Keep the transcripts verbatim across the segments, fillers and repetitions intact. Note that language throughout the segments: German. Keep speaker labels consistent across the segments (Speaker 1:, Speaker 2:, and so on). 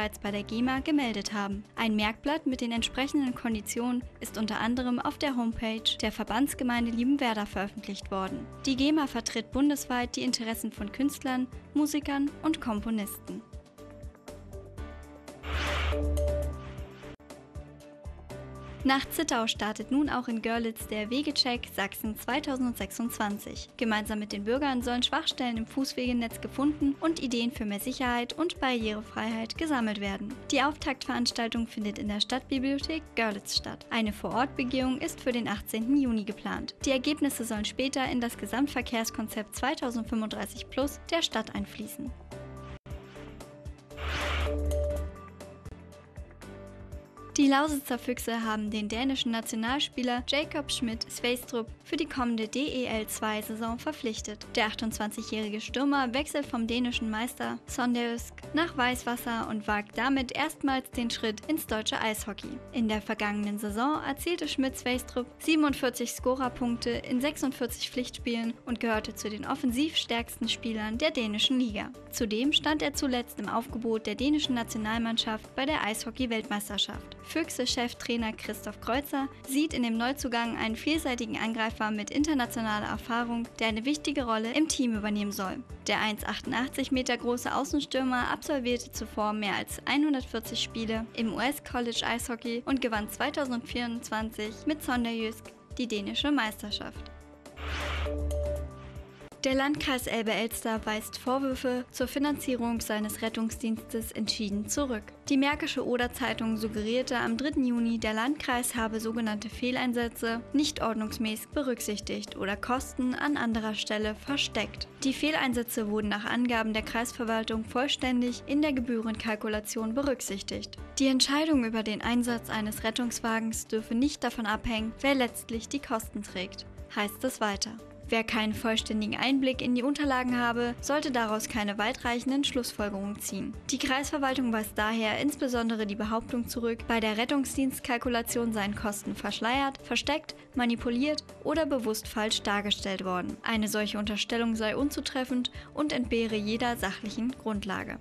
Speaker 1: bereits bei der GEMA gemeldet haben. Ein Merkblatt mit den entsprechenden Konditionen ist unter anderem auf der Homepage der Verbandsgemeinde Liebenwerda veröffentlicht worden. Die GEMA vertritt bundesweit die Interessen von Künstlern, Musikern und Komponisten. Nach Zittau startet nun auch in Görlitz der Wegecheck Sachsen zweitausendsechsundzwanzig. Gemeinsam mit den Bürgern sollen Schwachstellen im Fußwegenetz gefunden und Ideen für mehr Sicherheit und Barrierefreiheit gesammelt werden. Die Auftaktveranstaltung findet in der Stadtbibliothek Görlitz statt. Eine Vorortbegehung ist für den achtzehnten Juni geplant. Die Ergebnisse sollen später in das Gesamtverkehrskonzept zweitausendfünfunddreißig plus der Stadt einfließen. Die Lausitzer Füchse haben den dänischen Nationalspieler Jacob Schmidt-Sveistrup für die kommende D E L zwei Saison verpflichtet. Der achtundzwanzigjährige Stürmer wechselt vom dänischen Meister Sonderjysk nach Weißwasser und wagt damit erstmals den Schritt ins deutsche Eishockey. In der vergangenen Saison erzielte Schmidt-Sveistrup siebenundvierzig Scorerpunkte in sechsundvierzig Pflichtspielen und gehörte zu den offensiv stärksten Spielern der dänischen Liga. Zudem stand er zuletzt im Aufgebot der dänischen Nationalmannschaft bei der Eishockey-Weltmeisterschaft. Füchse-Cheftrainer Christoph Kreuzer sieht in dem Neuzugang einen vielseitigen Angreifer mit internationaler Erfahrung, der eine wichtige Rolle im Team übernehmen soll. Der eins Komma achtundachtzig Meter große Außenstürmer absolvierte zuvor mehr als hundertvierzig Spiele im U S-College Eishockey und gewann zweitausendvierundzwanzig mit Sonderjysk die dänische Meisterschaft. Der Landkreis Elbe-Elster weist Vorwürfe zur Finanzierung seines Rettungsdienstes entschieden zurück. Die Märkische Oder-Zeitung suggerierte am dritten Juni, der Landkreis habe sogenannte Fehleinsätze nicht ordnungsmäßig berücksichtigt oder Kosten an anderer Stelle versteckt. Die Fehleinsätze wurden nach Angaben der Kreisverwaltung vollständig in der Gebührenkalkulation berücksichtigt. Die Entscheidung über den Einsatz eines Rettungswagens dürfe nicht davon abhängen, wer letztlich die Kosten trägt, heißt es weiter. Wer keinen vollständigen Einblick in die Unterlagen habe, sollte daraus keine weitreichenden Schlussfolgerungen ziehen. Die Kreisverwaltung weist daher insbesondere die Behauptung zurück, bei der Rettungsdienstkalkulation seien Kosten verschleiert, versteckt, manipuliert oder bewusst falsch dargestellt worden. Eine solche Unterstellung sei unzutreffend und entbehre jeder sachlichen Grundlage.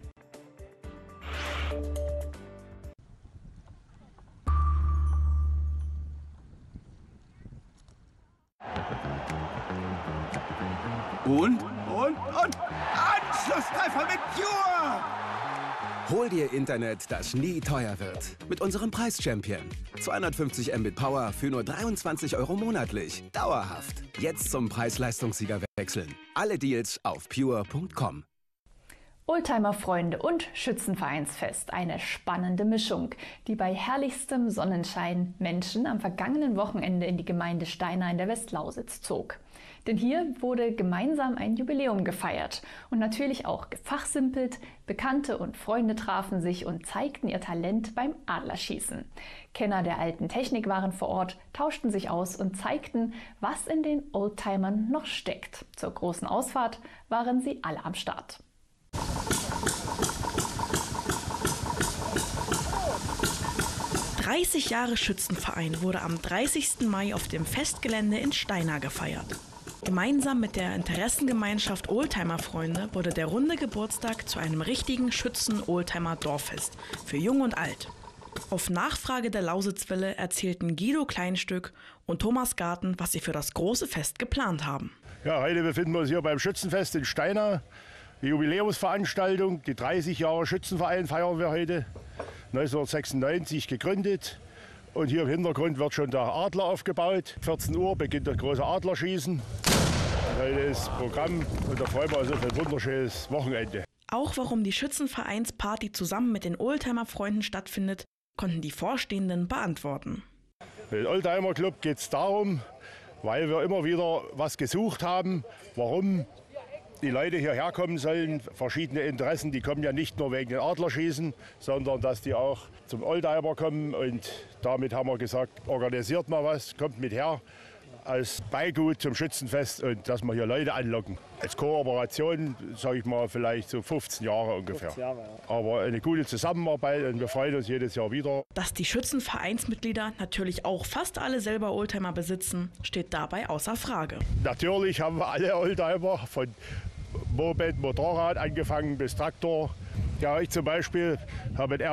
Speaker 2: Und, und, und, Anschlusstreffer mit Pure!
Speaker 3: Hol dir Internet, das nie teuer wird. Mit unserem Preis-Champion. zweihundertfünfzig Mbit Power für nur dreiundzwanzig Euro monatlich. Dauerhaft. Jetzt zum Preis-Leistungssieger wechseln. Alle Deals auf pure punkt com.
Speaker 4: Oldtimer-Freunde und Schützenvereinsfest. Eine spannende Mischung, die bei herrlichstem Sonnenschein Menschen am vergangenen Wochenende in die Gemeinde Steinau in der Westlausitz zog. Denn hier wurde gemeinsam ein Jubiläum gefeiert und natürlich auch gefachsimpelt. Bekannte und Freunde trafen sich und zeigten ihr Talent beim Adlerschießen. Kenner der alten Technik waren vor Ort, tauschten sich aus und zeigten, was in den Oldtimern noch steckt. Zur großen Ausfahrt waren sie alle am Start.
Speaker 5: dreißig Jahre Schützenverein wurde am dreißigsten Mai auf dem Festgelände in Steinau gefeiert. Gemeinsam mit der Interessengemeinschaft Oldtimer-Freunde wurde der runde Geburtstag zu einem richtigen Schützen-Oldtimer-Dorffest für Jung und Alt. Auf Nachfrage der Lausitzwelle erzählten Guido Kleinstück und Thomas Garten, was sie für das große Fest geplant haben.
Speaker 6: Ja, heute befinden wir uns hier beim Schützenfest in Steinau. Die Jubiläumsveranstaltung, die dreißig Jahre Schützenverein feiern wir heute. neunzehnhundertsechsundneunzig gegründet. Und hier im Hintergrund wird schon der Adler aufgebaut. vierzehn Uhr beginnt das große Adlerschießen. Heute ist Programm und da freuen wir uns auf ein wunderschönes Wochenende.
Speaker 5: Auch warum die Schützenvereinsparty zusammen mit den Oldtimer-Freunden stattfindet, konnten die Vorstehenden beantworten.
Speaker 6: Für den Oldtimer Club geht es darum, weil wir immer wieder was gesucht haben, warum die Leute hierher kommen sollen, verschiedene Interessen, die kommen ja nicht nur wegen den Adlerschießen, sondern dass die auch zum Oldtimer kommen. Und damit haben wir gesagt, organisiert mal was, kommt mit her als Beigut zum Schützenfest und dass wir hier Leute anlocken. Als Kooperation, sage ich mal, vielleicht so fünfzehn Jahre ungefähr. fünfzehn Jahre, ja. Aber eine gute Zusammenarbeit und wir freuen uns jedes Jahr wieder.
Speaker 5: Dass die Schützenvereinsmitglieder natürlich auch fast alle selber Oldtimer besitzen, steht dabei außer Frage.
Speaker 6: Natürlich haben wir alle Oldtimer, von Moped, Motorrad angefangen bis Traktor. Ja, ich zum Beispiel habe